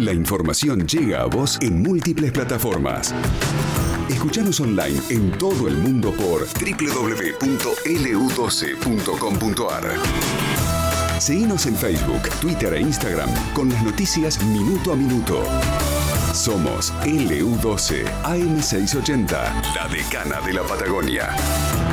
La información llega a vos en múltiples plataformas. Escuchanos online en todo el mundo por www.lu12.com.ar. Seguinos en Facebook, Twitter e Instagram con las noticias minuto a minuto. Somos LU12 AM680, la decana de la Patagonia.